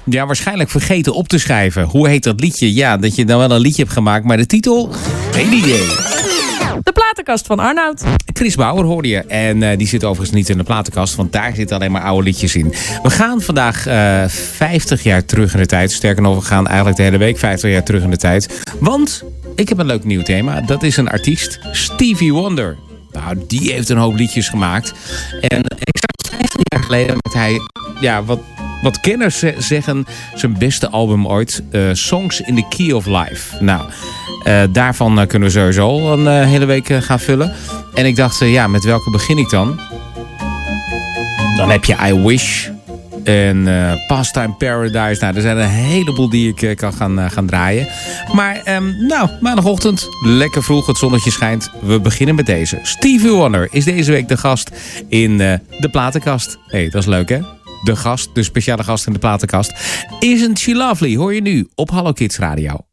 Ja, waarschijnlijk vergeten op te schrijven. Hoe heet dat liedje? Ja, dat je dan wel een liedje hebt gemaakt, maar de titel? Geen idee. De platenkast van Arnoud. Chris Bauer hoorde je. En die zit overigens niet in de platenkast, want daar zitten alleen maar oude liedjes in. We gaan vandaag 50 jaar terug in de tijd. Sterker nog, we gaan eigenlijk de hele week 50 jaar terug in de tijd. Want ik heb een leuk nieuw thema. Dat is een artiest, Stevie Wonder. Nou, die heeft een hoop liedjes gemaakt. En exact 50 jaar geleden met hij, ja, wat kenners zeggen, zijn beste album ooit. Songs in the Key of Life. Nou, daarvan kunnen we sowieso een hele week gaan vullen. En ik dacht, met welke begin ik dan? Dan heb je I Wish en Pastime Paradise. Nou, er zijn een heleboel die ik kan gaan draaien. Maar maandagochtend, lekker vroeg, het zonnetje schijnt. We beginnen met deze. Stevie Wonder is deze week de gast in de platenkast. Hé, dat is leuk, hè? De speciale gast in de platenkast. Isn't She Lovely, hoor je nu op Hallo Kids Radio.